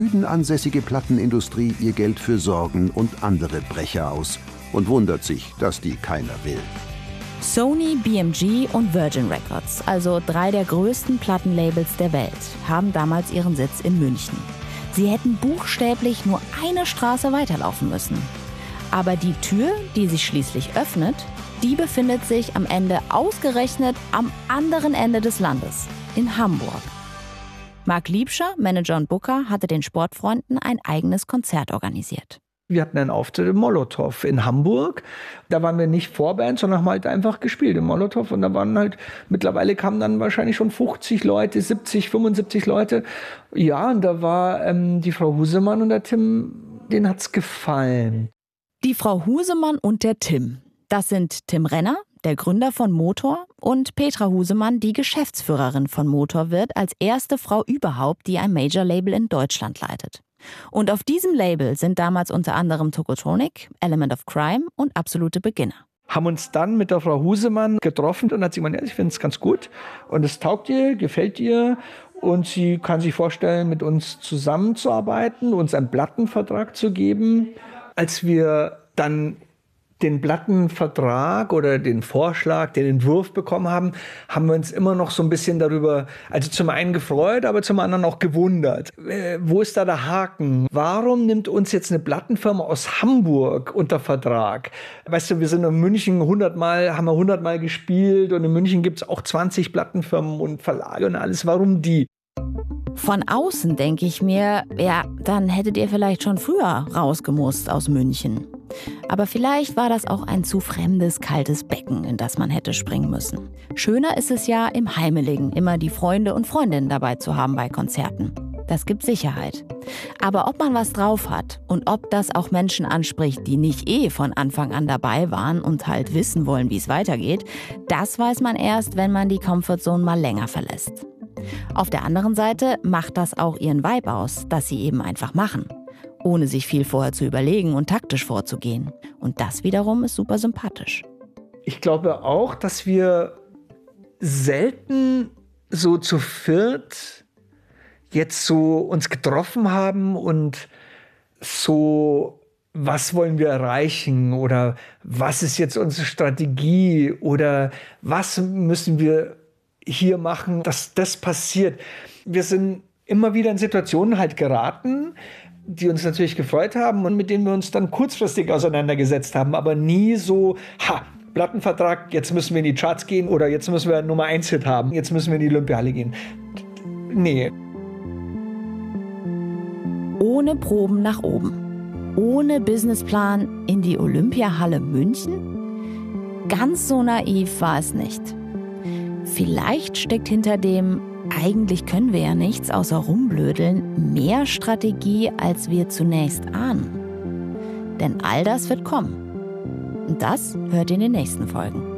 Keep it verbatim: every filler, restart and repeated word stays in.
Süden ansässige Plattenindustrie ihr Geld für Sorgen und andere Brecher aus und wundert sich, dass die keiner will. Sony, B M G und Virgin Records, also drei der größten Plattenlabels der Welt, haben damals ihren Sitz in München. Sie hätten buchstäblich nur eine Straße weiterlaufen müssen. Aber die Tür, die sich schließlich öffnet, die befindet sich am Ende ausgerechnet am anderen Ende des Landes, in Hamburg. Marc Liebscher, Manager und Booker, hatte den Sportfreunden ein eigenes Konzert organisiert. Wir hatten einen Auftritt im Molotow in Hamburg. Da waren wir nicht Vorband, sondern haben halt einfach gespielt im Molotow. Und da waren halt, mittlerweile kamen dann wahrscheinlich schon fünfzig Leute, siebzig, fünfundsiebzig Leute. Ja, und da war ähm, die Frau Husemann und der Tim, denen hat's gefallen. Die Frau Husemann und der Tim. Das sind Tim Renner, der Gründer von Motor, und Petra Husemann, die Geschäftsführerin von Motor wird, als erste Frau überhaupt, die ein Major-Label in Deutschland leitet. Und auf diesem Label sind damals unter anderem Tokotronic, Element of Crime und Absolute Beginner. Haben uns dann mit der Frau Husemann getroffen und hat sie gemeint, ja, ich finde es ganz gut und es taugt ihr, gefällt ihr und sie kann sich vorstellen, mit uns zusammenzuarbeiten, uns einen Plattenvertrag zu geben. Als wir dann den Plattenvertrag oder den Vorschlag, den Entwurf bekommen haben, haben wir uns immer noch so ein bisschen darüber, also zum einen gefreut, aber zum anderen auch gewundert. Äh, wo ist da der Haken? Warum nimmt uns jetzt eine Plattenfirma aus Hamburg unter Vertrag? Weißt du, wir sind in München hundertmal, haben wir hundertmal gespielt und in München gibt es auch zwanzig Plattenfirmen und Verlage und alles. Warum die? Von außen denke ich mir, ja, dann hättet ihr vielleicht schon früher rausgemusst aus München. Aber vielleicht war das auch ein zu fremdes, kaltes Becken, in das man hätte springen müssen. Schöner ist es ja, im Heimeligen immer die Freunde und Freundinnen dabei zu haben bei Konzerten. Das gibt Sicherheit. Aber ob man was drauf hat und ob das auch Menschen anspricht, die nicht eh von Anfang an dabei waren und halt wissen wollen, wie es weitergeht, das weiß man erst, wenn man die Comfortzone mal länger verlässt. Auf der anderen Seite macht das auch ihren Vibe aus, dass sie eben einfach machen, ohne sich viel vorher zu überlegen und taktisch vorzugehen. Und das wiederum ist super sympathisch. Ich glaube auch, dass wir selten so zu viert jetzt so uns getroffen haben und so, was wollen wir erreichen oder was ist jetzt unsere Strategie oder was müssen wir hier machen, dass das passiert. Wir sind immer wieder in Situationen halt geraten, die uns natürlich gefreut haben und mit denen wir uns dann kurzfristig auseinandergesetzt haben, aber nie so, ha, Plattenvertrag, jetzt müssen wir in die Charts gehen oder jetzt müssen wir einen Nummer eins Hit haben, jetzt müssen wir in die Olympiahalle gehen. Nee. Ohne Proben nach oben, ohne Businessplan in die Olympiahalle München? Ganz so naiv war es nicht. Vielleicht steckt hinter dem, eigentlich können wir ja nichts außer rumblödeln, mehr Strategie, als wir zunächst ahnen. Denn all das wird kommen. Und das hört ihr in den nächsten Folgen.